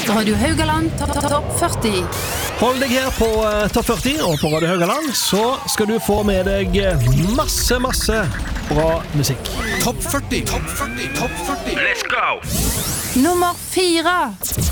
Radio Haugaland Topp 40. Hold deg her på Topp 40 og på Radio Haugaland, så skal du få med deg masse bra musikk. Topp 40. Topp 40. Topp 40. Let's go! Nummer 4.